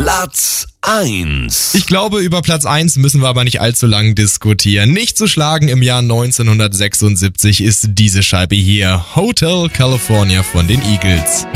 Platz 1. Ich glaube, über Platz 1 müssen wir aber nicht allzu lang diskutieren. Nicht zu schlagen im Jahr 1976 ist diese Scheibe hier. Hotel California von den Eagles.